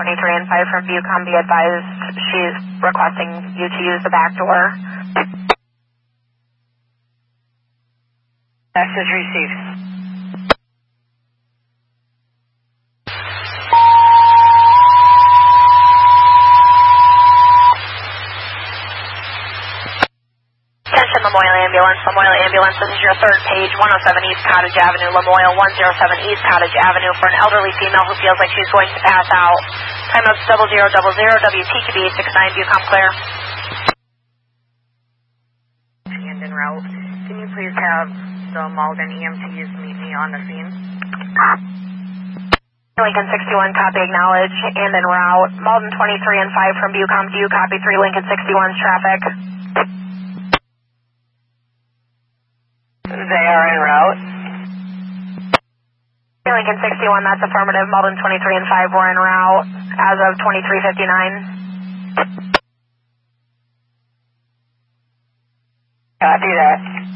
23 and 5 from Viewcom, be advised she's requesting you to use the back door. Message received. Attention Lamoille Ambulance. Lamoille Ambulance, this is your third page, 107 East Cottage Avenue, Lamoille, 107 East Cottage Avenue for an elderly female who feels like she's going to pass out. Time of 0000, WPQB 69, Viewcom clear. And en route. Can you please have the Malden EMTs meet me on the scene? Lincoln 61, copy, acknowledge, and en route. Malden 23 and 5 from Viewcom, do you copy 3 Lincoln 61's traffic? They are en route. Lincoln 61, that's affirmative. Malden 23 and 5 were en route as of 23:59. Copy that.